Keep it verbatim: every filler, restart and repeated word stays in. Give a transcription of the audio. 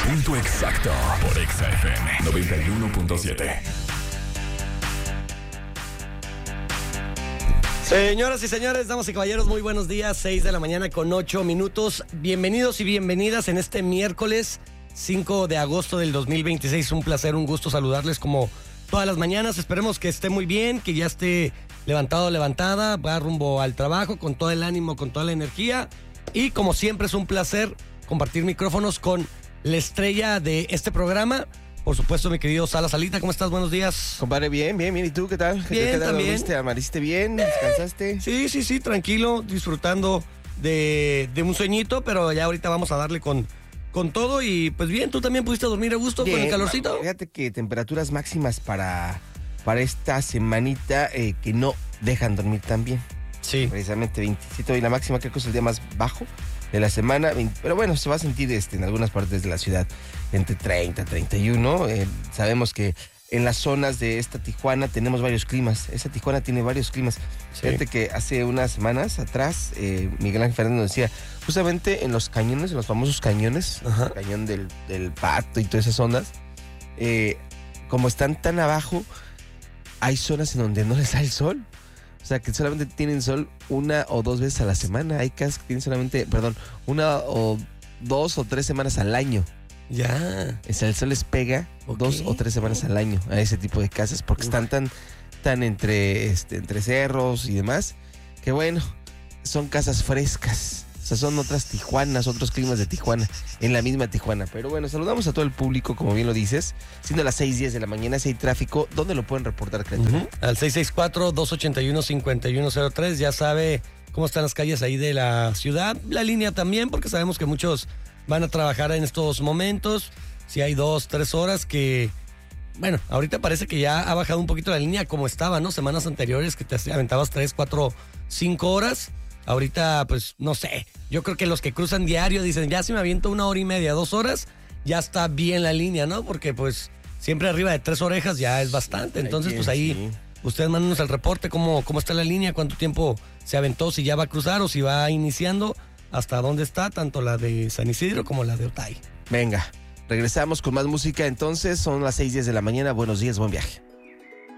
Punto exacto por Exa F M noventa y uno punto siete. Señoras y señores, damas y caballeros, muy buenos días. seis de la mañana con ocho minutos. Bienvenidos y bienvenidas en este miércoles cinco de agosto del dos mil veintiséis. Un placer, un gusto saludarles como todas las mañanas. Esperemos que esté muy bien, que ya esté levantado o levantada, va rumbo al trabajo con todo el ánimo, con toda la energía. Y como siempre es un placer compartir micrófonos con la estrella de este programa. Por supuesto, mi querido Sala Salita, ¿cómo estás? Buenos días. Compadre, bien, bien, bien. ¿Y tú qué tal? Bien, ¿Qué tal también. dormiste? ¿Amariste bien? ¿Descansaste? Sí, sí, sí, tranquilo, disfrutando de, de un sueñito, pero ya ahorita vamos a darle con, con todo. Y pues bien, ¿tú también pudiste dormir a gusto Bien, con el calorcito? Fíjate que temperaturas máximas para, para esta semanita eh, que no dejan dormir tan bien. Sí. Precisamente veintisiete, hoy la máxima creo que es el día más bajo de la semana, veinte, pero bueno, se va a sentir este, en algunas partes de la ciudad entre treinta, treinta y uno. Eh, sabemos que en las zonas de esta Tijuana tenemos varios climas. Esa Tijuana tiene varios climas. Sí. Fíjate que hace unas semanas atrás, eh, Miguel Ángel Fernández nos decía, justamente en los cañones, en los famosos cañones, Ajá. el cañón del, del Pato y todas esas zonas, eh, como están tan abajo, hay zonas en donde no les da el sol. O sea, que solamente tienen sol una o dos veces a la semana. Hay casas que tienen solamente, perdón, una o dos o tres semanas al año. Ya. O sea, el sol les pega Ok. dos o tres semanas al año a ese tipo de casas porque Uf. están tan, tan entre, este, entre cerros y demás, que bueno, son casas frescas. O sea, son otras Tijuanas, otros climas de Tijuana, en la misma Tijuana. Pero bueno, saludamos a todo el público, como bien lo dices. Siendo las seis diez de la mañana, si hay tráfico, ¿dónde lo pueden reportar, criatura? Uh-huh. Al seis seis cuatro, dos ocho uno, cinco uno cero tres, ya sabe cómo están las calles ahí de la ciudad. La línea también, porque sabemos que muchos van a trabajar en estos momentos. Si hay dos, tres horas que... Bueno, ahorita parece que ya ha bajado un poquito la línea como estaba, ¿no? Semanas anteriores que te aventabas tres, cuatro, cinco horas. Ahorita, pues, no sé. Yo creo que los que cruzan diario dicen, ya si me aviento una hora y media, dos horas, ya está bien la línea, ¿no? Porque, pues, siempre arriba de tres orejas ya es bastante. Entonces, Ahí pues ahí, sí. ustedes mándenos el reporte, cómo, cómo está la línea, cuánto tiempo se aventó, si ya va a cruzar o si va iniciando, hasta dónde está, tanto la de San Isidro como la de Otay. Venga, regresamos con más música entonces. Son las seis diez de la mañana. Buenos días, buen viaje.